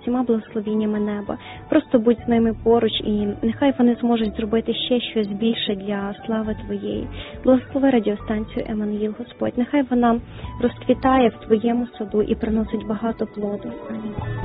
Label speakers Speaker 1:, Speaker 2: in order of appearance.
Speaker 1: всіма благословіннями неба. Просто будь з ними поруч, і нехай вони зможуть зробити ще щось більше для слави Твоєї. Благослови радіостанцію Еммануїл, Господь. Нехай вона розквітає в Твоєму саду і приносить багато плоду. Амінь.